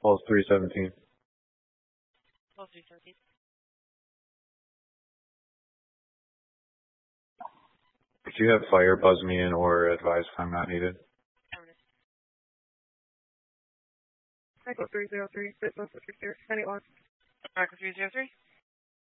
Pulse 317. Pulse 317. If you have fire, buzz me in or advise if I'm not needed. Echo 303, 91. Echo 303.